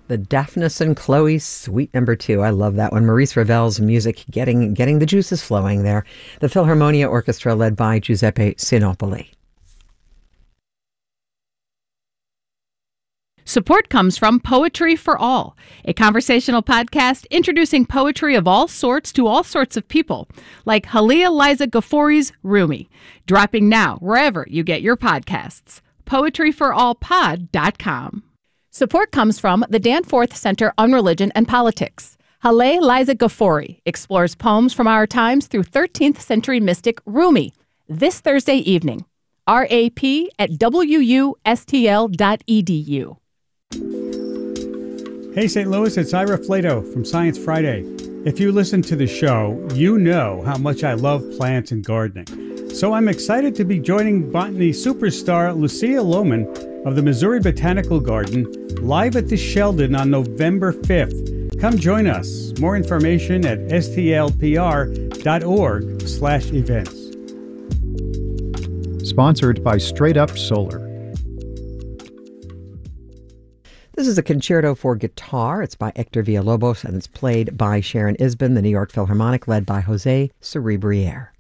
The Daphnis and Chloe Suite Number 2. I love that one. Maurice Ravel's music getting the juices flowing there. The Philharmonia Orchestra led by Giuseppe Sinopoli. Support comes from Poetry for All, a conversational podcast introducing poetry of all sorts to all sorts of people, like Halia Liza Ghafouri's Rumi, dropping now wherever you get your podcasts. PoetryForAllPod.com. Support comes from the Danforth Center on Religion and Politics. Halia Liza Ghafouri explores poems from our times through 13th century mystic Rumi, this Thursday evening. RAP at wustl.edu. Hey St. Louis, it's Ira Flato from Science Friday. If you listen to the show, you know how much I love plants and gardening. So I'm excited to be joining botany superstar Lucia Lohman of the Missouri Botanical Garden live at the Sheldon on November 5th. Come join us. More information at stlpr.org/events. Sponsored by Straight Up Solar. This is a concerto for guitar. It's by Hector Villalobos, and it's played by Sharon Isbin, the New York Philharmonic, led by Jose Cerebriere.